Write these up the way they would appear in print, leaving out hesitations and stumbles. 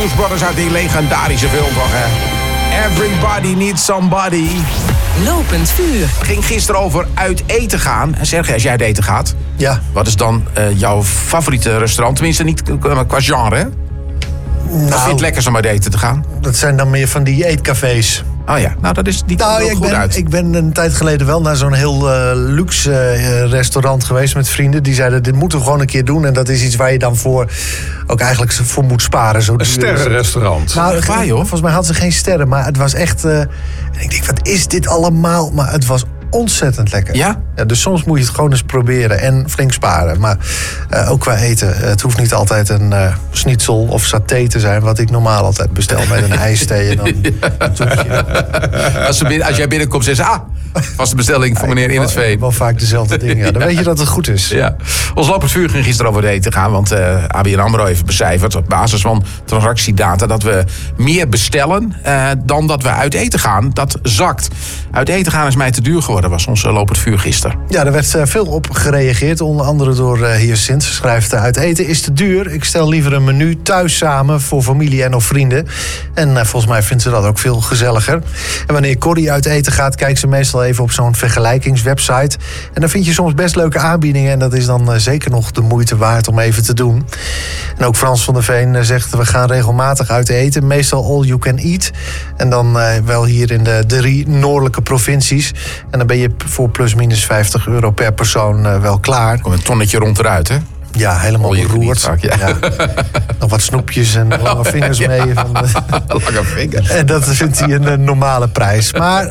Blues Brothers uit die legendarische film toch, hè? Everybody needs somebody. Lopend vuur. Ging gisteren over uit eten gaan. En Sergej, als jij uit eten gaat... Ja. Wat is dan jouw favoriete restaurant? Tenminste, niet qua genre, hè? Wat vind je het lekkerst om uit eten te gaan? Dat zijn dan meer van die eetcafés. Oh ja, nou dat is niet goed uit. Ik ben een tijd geleden wel naar zo'n heel luxe restaurant geweest met vrienden. Die zeiden, dit moeten we gewoon een keer doen. En dat is iets waar je dan ook eigenlijk voor moet sparen. Zo een sterrenrestaurant. Nou, volgens mij hadden ze geen sterren, maar het was echt... en ik denk, wat is dit allemaal? Maar het was ontzettend lekker. Ja? Dus soms moet je het gewoon eens proberen en flink sparen. Maar ook qua eten. Het hoeft niet altijd een schnitzel of saté te zijn... wat ik normaal altijd bestel met een ijsthee en dan een toetje. Als jij binnenkomt, zeggen ze... vaste bestelling voor meneer In het Veen. Wel vaak dezelfde dingen. Ja. Dan weet je dat het goed is. Ja. Ons lopend vuur ging gisteren over het eten gaan... want ABN AMRO heeft becijferd op basis van transactiedata... dat we meer bestellen dan dat we uit eten gaan. Dat zakt. Uit eten gaan is mij te duur geworden, was ons lopend vuur gisteren. Ja, er werd veel op gereageerd. Onder andere door Hyacint. Ze schrijft, uit eten is te duur. Ik stel liever een menu thuis samen voor familie en of vrienden. En volgens mij vindt ze dat ook veel gezelliger. En wanneer Corrie uit eten gaat, kijkt ze meestal even op zo'n vergelijkingswebsite. En dan vind je soms best leuke aanbiedingen. En dat is dan zeker nog de moeite waard om even te doen. En ook Frans van der Veen zegt, we gaan regelmatig uit eten. Meestal all you can eat. En dan wel hier in de 3 noordelijke provincies. En dan ben je voor plus minus €50 per persoon wel klaar. Kom een tonnetje rond eruit, hè? Ja, helemaal beroerd. Vaak, ja. Ja. Nog wat snoepjes en lange vingers mee. Lange vingers. En dat vindt hij een normale prijs. Maar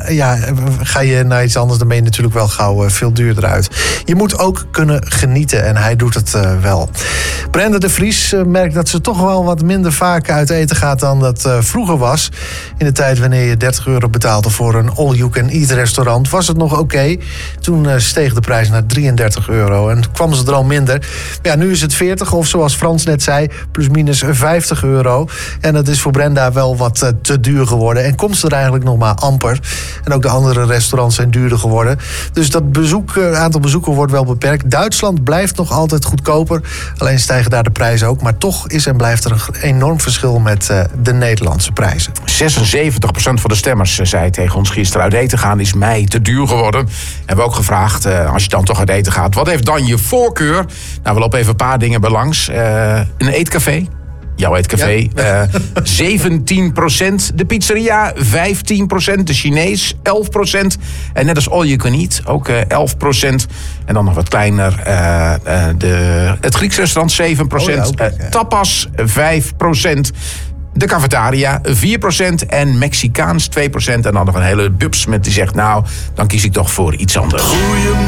ga je naar iets anders, dan ben je natuurlijk wel gauw veel duurder uit. Je moet ook kunnen genieten en hij doet het wel. Brenda de Vries merkt dat ze toch wel wat minder vaak uit eten gaat dan dat vroeger was. In de tijd wanneer je €30 betaalde voor een all-you-can-eat restaurant, was het nog oké. Toen steeg de prijs naar €33 en kwam ze er al minder. Ja, nu is het 40, of zoals Frans net zei, plus minus €50. En dat is voor Brenda wel wat te duur geworden. En komt ze er eigenlijk nog maar amper. En ook de andere restaurants zijn duurder geworden. Dus dat aantal bezoeken wordt wel beperkt. Duitsland blijft nog altijd goedkoper. Alleen stijgen daar de prijzen ook. Maar toch is en blijft er een enorm verschil met de Nederlandse prijzen. 76% van de stemmers zei tegen ons gisteren, uit eten gaan is mij te duur geworden. Hebben we ook gevraagd, als je dan toch uit eten gaat, wat heeft dan je voorkeur? Nou, we lopen even een paar dingen langs. Een eetcafé. Jouw eetcafé. Ja. 17%. De pizzeria 15%. De Chinees 11%. En net als all you can eat ook 11%. En dan nog wat kleiner. Het Grieks restaurant 7%. Tapas 5%. De cafetaria 4% en Mexicaans 2%. En dan nog een hele bubs met die zegt, nou, dan kies ik toch voor iets anders.